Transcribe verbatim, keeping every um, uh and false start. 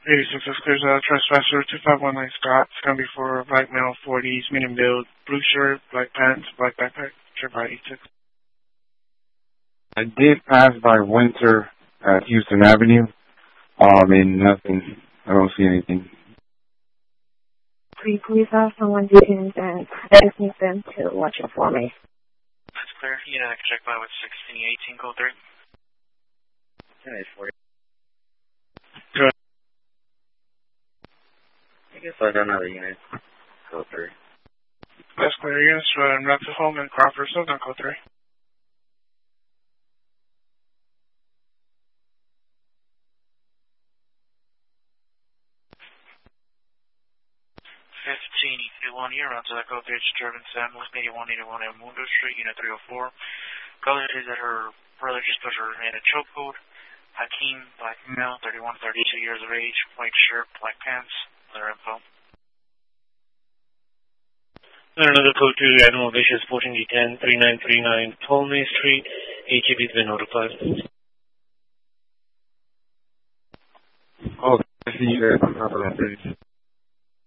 eighty-six, this clears out trespasser two five one nine Scott. It's going to be for black male, forties, medium build, blue shirt, black pants, black backpack, trip by eighty-six. I did pass by Winter at Houston Avenue. Um, and nothing. I don't see anything. Please, please have someone detained and I just need them to watch it for me. That's clear. You know, I can check by with sixteen eighteen, code three. ten forty. Good. I guess I don't know the unit. Code three. That's clear. Units from Raptor Home and Crawford, so down code three. fifteen eighty-one here, onto that code three, Turbine Sam, eighty-one eighty-one in Mundo Street, unit three oh four. Color is that her brother just put her in a chokehold. Hakeem, black male, thirty-one, thirty-two years of age, white shirt, black pants, other info. Another code two, Admiral Vicious, fourteen D ten, thirty-nine thirty-nine, Tolmay Street, H E B's been notified. Oh, I see you guys on top of that bridge.